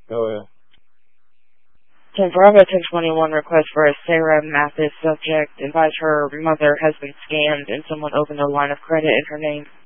Oh, yeah. 10 Bravo 1021 request for a Sarah Mathis subject. Advise her mother has been scammed and someone opened a line of credit in her name.